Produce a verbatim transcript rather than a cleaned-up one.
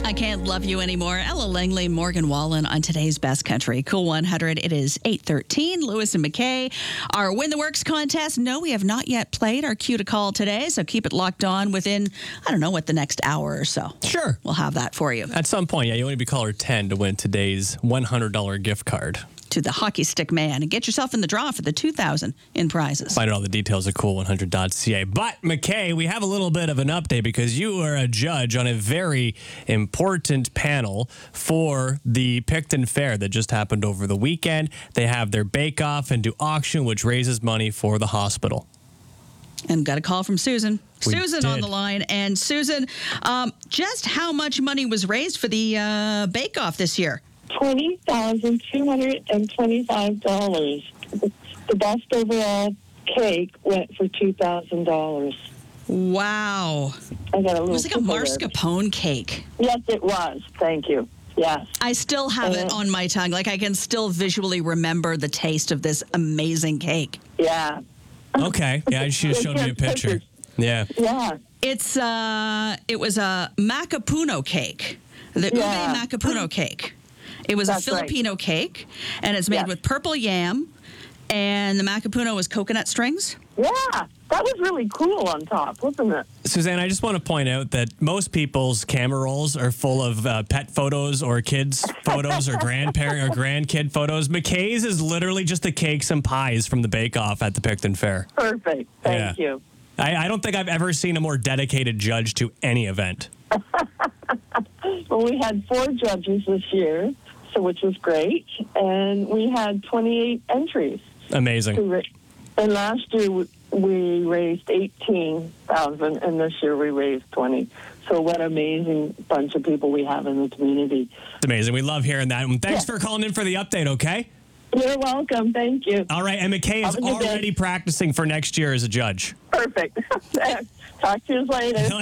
I Can't Love You Anymore. Ella Langley, Morgan Wallen on today's Best Country. Cool one hundred. It is eight thirteen. Lewis and McKay. Our Win the Works contest. No, we have not yet played our cue to call today, so keep it locked on within, I don't know, what, the next hour or so. Sure. We'll have that for you. At some point, yeah, you want to be caller ten to win today's one hundred dollars gift card. To the Hockey Stick Man and get yourself in the draw for the two thousand dollars in prizes. Find out all the details at cool one hundred dot c a. But, McKay, we have a little bit of an update because you are a judge on a very important panel for the Picton Fair that just happened over the weekend. They have their bake-off and do auction, which raises money for the hospital. And got a call from Susan. We Susan did. on the line. And Susan, um, just how much money was raised for the uh, bake-off this year? twenty thousand two hundred twenty-five dollars. The best overall cake went for two thousand dollars. Wow. I got a little It was like a tickle there. mascarpone cake. Yes, it was. Thank you. Yes. I still have it Uh, on my tongue. Like, I can still visually remember the taste of this amazing cake. Yeah. Okay. Yeah, she just showed me a picture. Yeah. Yeah. It's, uh, it was a macapuno cake. The Yeah. ube macapuno cake. It was That's a right. Filipino cake, and it's made Yes. with purple yam, and the macapuno was coconut strings. Yeah. That was really cool on top, wasn't it? Suzanne, I just want to point out that most people's camera rolls are full of uh, pet photos or kids photos or grandparent or grandkid photos. McKay's is literally just the cakes and pies from the bake-off at the Picton Fair. Perfect. Thank Yeah. you. I, I don't think I've ever seen a more dedicated judge to any event. Well, we had four judges this year, so which was great, and we had twenty-eight entries. Amazing. to ra- And last year we- we raised eighteen thousand, and this year we raised twenty. So what an amazing bunch of people we have in the community. It's amazing. We love hearing that. And thanks Yeah. for calling in for the update, okay? You're welcome. Thank you. All right, and McKay is Have a good day. already practicing for next year as a judge. Perfect. Talk to you later.